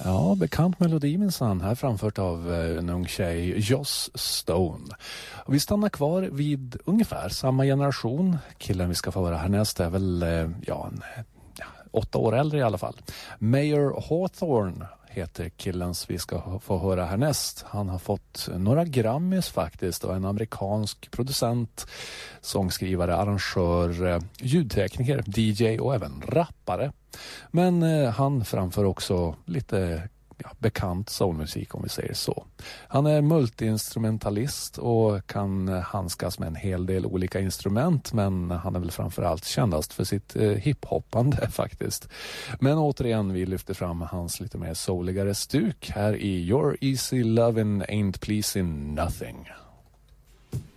Ja, bekant melodi minsann, här framfört av en ung tjej, Joss Stone. Och vi stannar kvar vid ungefär samma generation. Killen vi ska få höra härnäst är väl 8 år äldre i alla fall. Mayer Hawthorne heter killens vi ska få höra härnäst. Han har fått några Grammys faktiskt och en amerikansk producent, sångskrivare, arrangör, ljudtekniker, DJ och även rappare. Men han framför också lite bekant soulmusik om vi säger så. Han är multiinstrumentalist och kan handskas med en hel del olika instrument, men han är väl framförallt kändast för sitt hiphoppande faktiskt. Men återigen, vi lyfter fram hans lite mer souligare stuk här i Your Easy Lovin' Ain't Pleasing Nothing.